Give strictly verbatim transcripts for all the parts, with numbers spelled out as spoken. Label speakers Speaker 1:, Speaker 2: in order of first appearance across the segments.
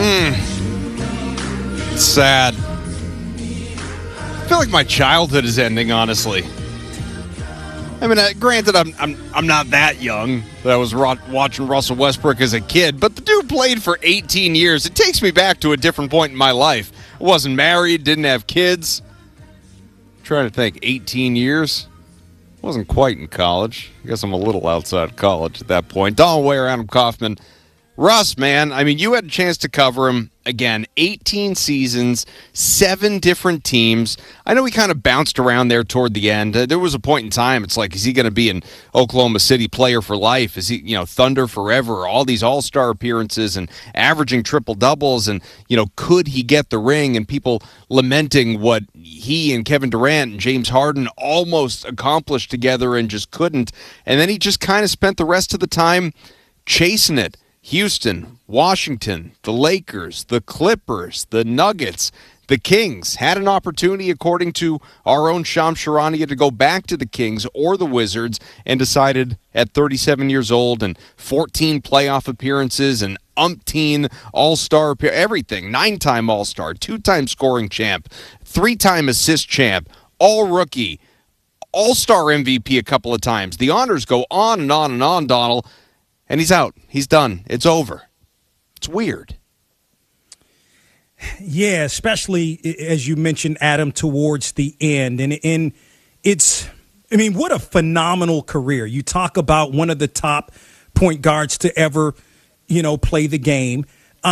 Speaker 1: Mm. It's sad. I feel like my childhood is ending, honestly. I mean, uh, granted, I'm I'm I'm not that young that I was ro- watching Russell Westbrook as a kid, but the dude played for eighteen years. It takes me back to a different point in my life. I wasn't married, didn't have kids. I'm trying to think, eighteen years? Wasn't quite in college. I guess I'm a little outside college at that point. Donald Ware, Adam Kaufman. Russ, man, I mean, you had a chance to cover him. Again, eighteen seasons, seven different teams. I know he kind of bounced around there toward the end. Uh, there was a point in time, it's like, is he going to be an Oklahoma City player for life? Is he, you know, Thunder forever? All these all-star appearances and averaging triple-doubles, and, you know, could he get the ring? And people lamenting what he and Kevin Durant and James Harden almost accomplished together and just couldn't. And then he just kind of spent the rest of the time chasing it. Houston, Washington, the Lakers, the Clippers, the Nuggets, the Kings had an opportunity, according to our own Shams Charania, to go back to the Kings or the Wizards, and decided at thirty-seven years old and fourteen playoff appearances and umpteen all-star, everything, nine-time all-star, two-time scoring champ, three-time assist champ, all-rookie, all-star M V P a couple of times. The honors go on and on and on, Donald. And he's out. He's done. It's over. It's weird.
Speaker 2: Yeah, especially as you mentioned, Adam, towards the end. And, and it's, I mean, what a phenomenal career. You talk about one of the top point guards to ever, you know, play the game.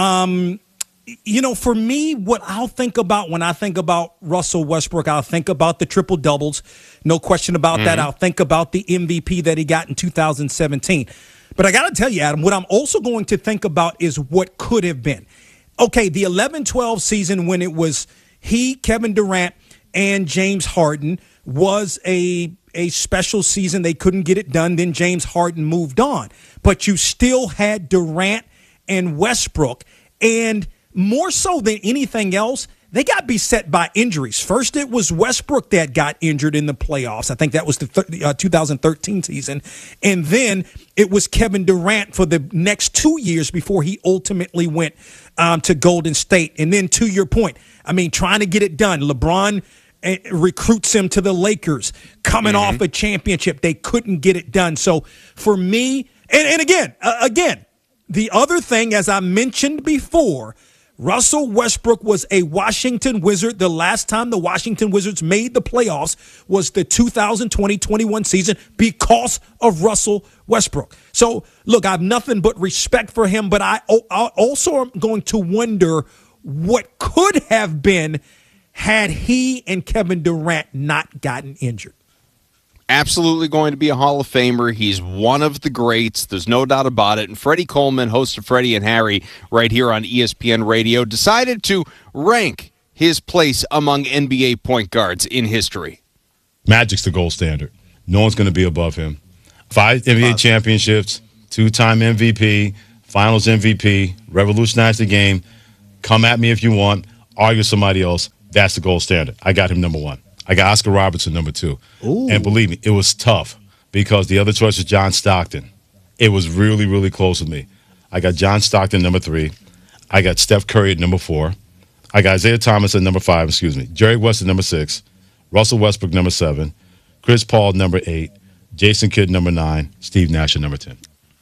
Speaker 2: Um, you know, for me, what I'll think about when I think about Russell Westbrook, I'll think about the triple doubles. No question about mm-hmm. that. I'll think about the M V P that he got in two thousand seventeen. But I got to tell you, Adam, what I'm also going to think about is what could have been. Okay, the eleven twelve season when it was he, Kevin Durant, and James Harden was a, a special season. They couldn't get it done. Then James Harden moved on. But you still had Durant and Westbrook. And more so than anything else, they got beset by injuries. First, it was Westbrook that got injured in the playoffs. I think that was the th- uh, two thousand thirteen season. And then it was Kevin Durant for the next two years before he ultimately went um, to Golden State. And then to your point, I mean, trying to get it done. LeBron uh, recruits him to the Lakers, coming mm-hmm. off a championship. They couldn't get it done. So for me, and, and again, uh, again, the other thing, as I mentioned before, Russell Westbrook was a Washington Wizard. The last time the Washington Wizards made the playoffs was the two thousand twenty twenty-one season because of Russell Westbrook. So, look, I have nothing but respect for him, but I, I also am going to wonder what could have been had he and Kevin Durant not gotten injured.
Speaker 1: Absolutely going to be a Hall of Famer. He's one of the greats. There's no doubt about it. And Freddie Coleman, host of Freddie and Harry right here on E S P N Radio, decided to rank his place among N B A point guards in history.
Speaker 3: Magic's the gold standard. No one's going to be above him. Five N B A championships, two-time M V P, finals M V P, revolutionized the game. Come at me if you want. Argue somebody else. That's the gold standard. I got him number one. I got Oscar Robertson number two. Ooh. And believe me, it was tough because the other choice was John Stockton. It was really, really close with me. I got John Stockton number three. I got Steph Curry at number four. I got Isaiah Thomas at number five, excuse me. Jerry West at number six. Russell Westbrook number seven. Chris Paul number eight. Jason Kidd number nine. Steve Nash at number ten.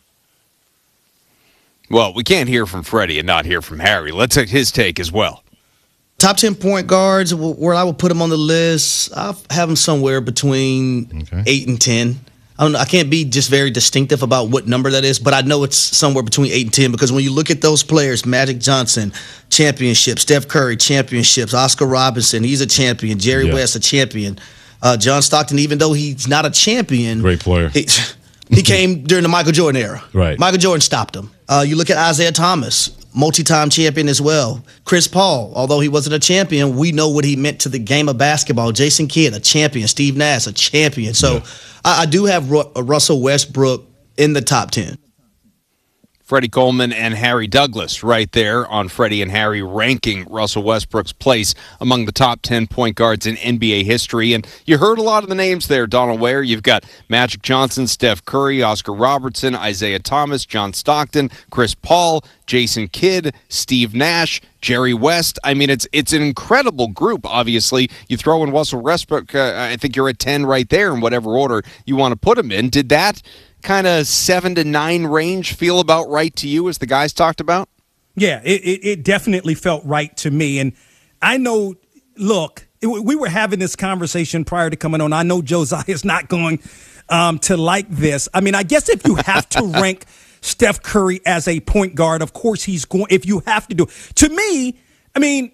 Speaker 1: Well, we can't hear from Freddie and not hear from Harry. Let's take his take as well.
Speaker 4: Top ten point guards, where I would put them on the list, I'll have them somewhere between okay. eight and ten. I don't know. I can't be just very distinctive about what number that is, but I know it's somewhere between eight and ten because when you look at those players, Magic Johnson, championship, Steph Curry, championships, Oscar Robertson, he's a champion, Jerry yeah. West, a champion, uh, John Stockton, even though he's not a champion.
Speaker 3: Great player.
Speaker 4: He, he came during the Michael Jordan era.
Speaker 3: Right.
Speaker 4: Michael Jordan stopped him. Uh, you look at Isaiah Thomas, multi-time champion as well. Chris Paul, although he wasn't a champion, we know what he meant to the game of basketball. Jason Kidd, a champion. Steve Nash, a champion. So yeah. I, I do have Ru- Russell Westbrook in the top ten.
Speaker 1: Freddie Coleman and Harry Douglas right there on Freddie and Harry ranking Russell Westbrook's place among the top ten point guards in N B A history. And you heard a lot of the names there, Donald Ware. You've got Magic Johnson, Steph Curry, Oscar Robertson, Isaiah Thomas, John Stockton, Chris Paul, Jason Kidd, Steve Nash, Jerry West. I mean, it's it's an incredible group, obviously. You throw in Russell Westbrook, uh, I think you're at ten right there in whatever order you want to put him in. Did that kind of seven to nine range feel about right to you as the guys talked about?
Speaker 2: Yeah, it, it, it definitely felt right to me. And I know, look, it, we were having this conversation prior to coming on. I know Josiah is not going um, to like this. I mean, I guess if you have to rank Steph Curry as a point guard, of course he's going, if you have to do it. To me, I mean,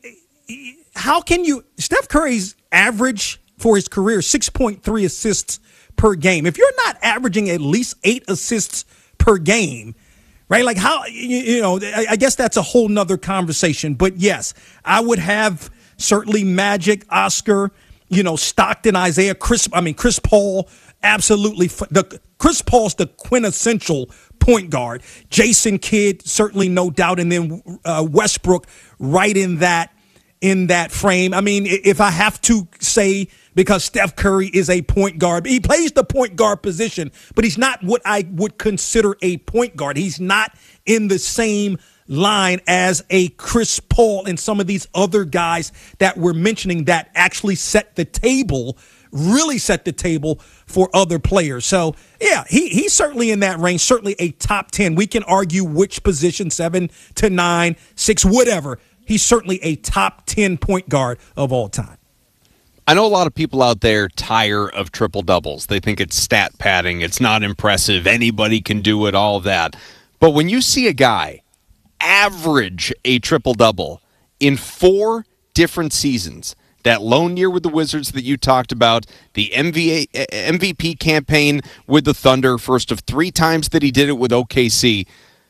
Speaker 2: how can you, Steph Curry's average for his career, six point three assists per game. If you're not averaging at least eight assists per game, right? Like how, you, you know, I, I guess that's a whole nother conversation. But yes, I would have certainly Magic, Oscar, you know, Stockton, Isaiah, Chris, I mean, Chris Paul, absolutely. The Chris Paul's the quintessential point guard. Jason Kidd, certainly no doubt. And then uh, Westbrook right in that, in that frame. I mean, if I have to say, because Steph Curry is a point guard, he plays the point guard position, but he's not what I would consider a point guard. He's not in the same line as a Chris Paul and some of these other guys that we're mentioning that actually set the table, really set the table for other players. So, yeah, he he's certainly in that range, certainly a top ten. We can argue which position, seven to nine, six, whatever. He's certainly a top ten point guard of all time.
Speaker 1: I know a lot of people out there tire of triple doubles. They think it's stat padding. It's not impressive. Anybody can do it, all that. But when you see a guy average a triple double in four different seasons, that lone year with the Wizards that you talked about, the M V P campaign with the Thunder, first of three times that he did it with O K C.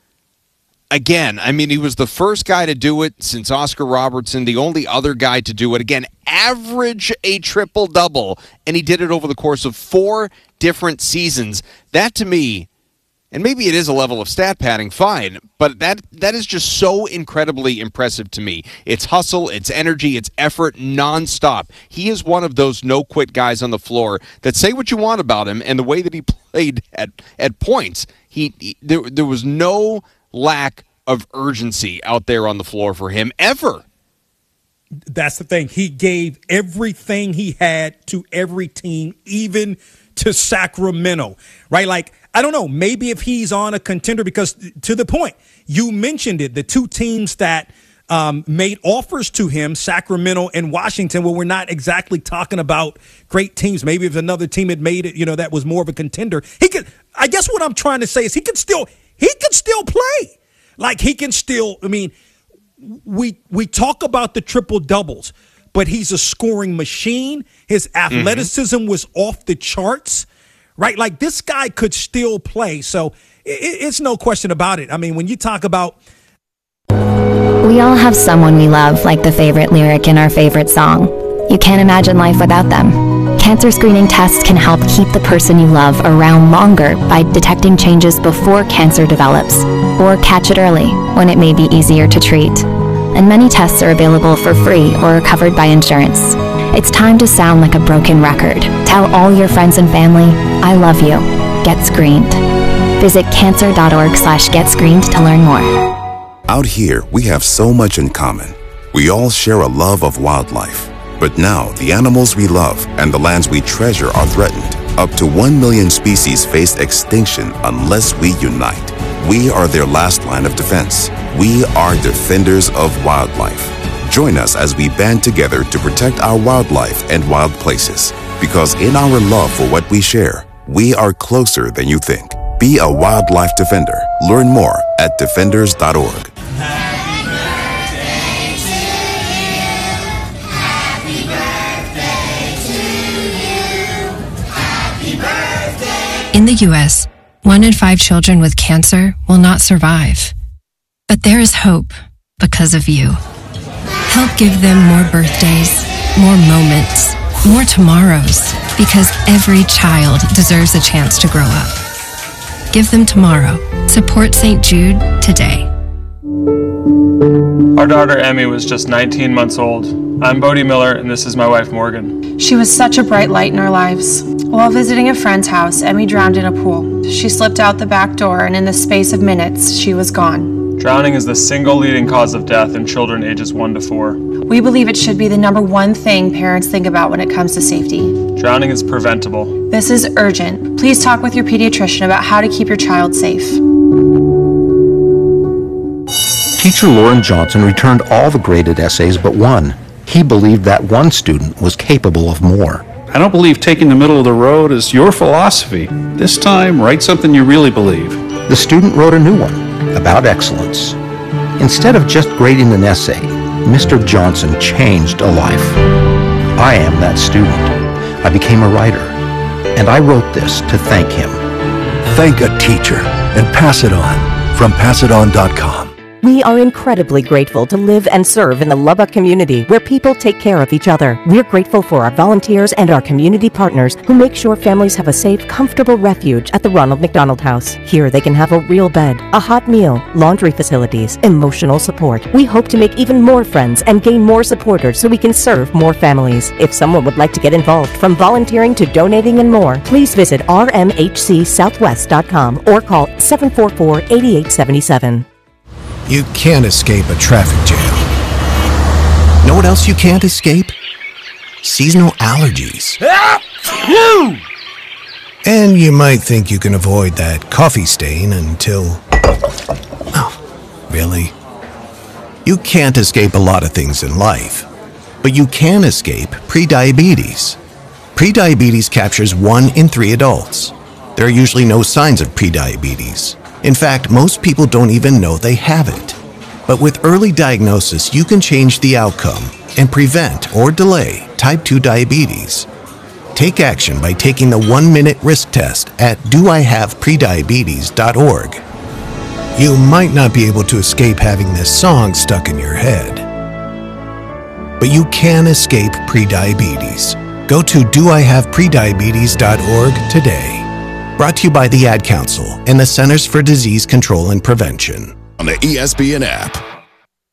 Speaker 1: Again, I mean, he was the first guy to do it since Oscar Robertson, the only other guy to do it. Again, average a triple-double, and he did it over the course of four different seasons. That, to me, and maybe it is a level of stat padding, fine, but that that is just so incredibly impressive to me. It's hustle, it's energy, it's effort nonstop. He is one of those no-quit guys on the floor that say what you want about him, and the way that he played at, at points, he, he there, there was no lack of urgency out there on the floor for him ever.
Speaker 2: That's the thing. He gave everything he had to every team, even to Sacramento, right? Like, I don't know, maybe if he's on a contender, because to the point, you mentioned it, the two teams that um, made offers to him, Sacramento and Washington, well, we're not exactly talking about great teams. Maybe if another team had made it, you know, that was more of a contender, he could, I guess what I'm trying to say is he could still, he could still play. Like, he can still, I mean, we we talk about the triple doubles, but he's a scoring machine. His athleticism mm-hmm. was off the charts, right? Like, this guy could still play. So it, it's no question about it. I mean, when you talk about.
Speaker 5: We all have someone we love, like the favorite lyric in our favorite song. You can't imagine life without them. Cancer screening tests can help keep the person you love around longer by detecting changes before cancer develops, or catch it early when it may be easier to treat. And many tests are available for free or are covered by insurance. It's time to sound like a broken record. Tell all your friends and family, I love you. Get screened. Visit cancer.org slash get screened to learn more.
Speaker 6: Out here, we have so much in common. We all share a love of wildlife. But now, the animals we love and the lands we treasure are threatened. Up to one million species face extinction unless we unite. We are their last line of defense. We are defenders of wildlife. Join us as we band together to protect our wildlife and wild places. Because in our love for what we share, we are closer than you think. Be a wildlife defender. Learn more at defenders dot org.
Speaker 7: In the U S, one in five children with cancer will not survive. But there is hope because of you. Help give them more birthdays, more moments, more tomorrows, because every child deserves a chance to grow up. Give them tomorrow. Support Saint Jude today.
Speaker 8: Our daughter Emmy was just nineteen months old. I'm Bodie Miller, and this is my wife Morgan.
Speaker 9: She was such a bright light in our lives. While visiting a friend's house, Emmy drowned in a pool. She slipped out the back door, and in the space of minutes, she was gone.
Speaker 8: Drowning is the single leading cause of death in children ages one to four.
Speaker 9: We believe it should be the number one thing parents think about when it comes to safety.
Speaker 8: Drowning is preventable.
Speaker 9: This is urgent. Please talk with your pediatrician about how to keep your child safe.
Speaker 10: Teacher Lauren Johnson returned all the graded essays but one. He believed that one student was capable of more.
Speaker 11: I don't believe taking the middle of the road is your philosophy. This time, write something you really believe.
Speaker 10: The student wrote a new one about excellence. Instead of just grading an essay, Mister Johnson changed a life. I am that student. I became a writer, and I wrote this to thank him.
Speaker 12: Thank a teacher and pass it on from pass it on dot com.
Speaker 13: We are incredibly grateful to live and serve in the Lubbock community where people take care of each other. We're grateful for our volunteers and our community partners who make sure families have a safe, comfortable refuge at the Ronald McDonald House. Here they can have a real bed, a hot meal, laundry facilities, emotional support. We hope to make even more friends and gain more supporters so we can serve more families. If someone would like to get involved, from volunteering to donating and more, please visit r m h c southwest dot com or call seven four four, eight eight seven seven.
Speaker 14: You can't escape a traffic jam. Know what else you can't escape? Seasonal allergies. And you might think you can avoid that coffee stain until... Oh, really? You can't escape a lot of things in life, but you can escape prediabetes. Prediabetes captures one in three adults. There are usually no signs of prediabetes. In fact, most people don't even know they have it. But with early diagnosis, you can change the outcome and prevent or delay type two diabetes. Take action by taking the one-minute risk test at do I have prediabetes dot org. You might not be able to escape having this song stuck in your head, but you can escape prediabetes. Go to do I have prediabetes dot org today. Brought to you by the Ad Council and the Centers for Disease Control and Prevention.
Speaker 6: On the E S P N app.